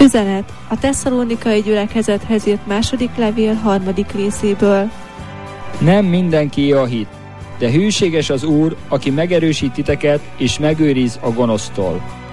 Üzenet a Tesszalonikai gyülekezethez írt második levél 3. részéből. Nem mindenki a hit, de hűséges az Úr, aki megerősít titeket és megőriz a gonosztól.